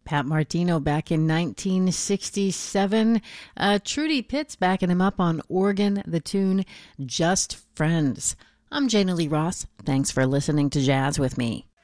Pat Martino back in 1967. Trudy Pitts backing him up on organ, the tune Just Friends. I'm Jana Lee Ross. Thanks for listening to Jazz with me.